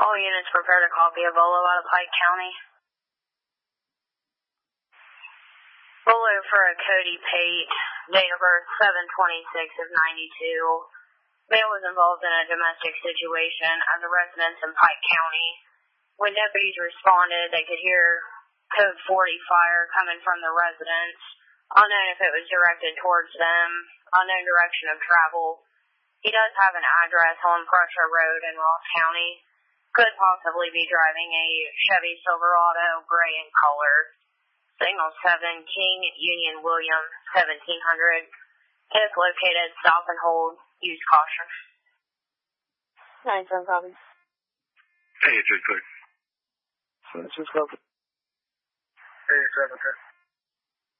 All units prepared a copy of Volo out of Pike County. Volo for a Cody Pate, date of birth 7/26 of 92. Male was involved in a domestic situation at a residence in Pike County. When deputies responded, they could hear code 40 fire coming from the residence. Unknown if it was directed towards them, unknown direction of travel. He does have an address on Prussia Road in Ross County. Could possibly be driving a Chevy Silverado, gray in color. Signal 7, King Union William, 1700. If located, stop and hold. Use caution. 9-7 copy. Hey, it's Rick. So it's just copy. Hey, 7-10.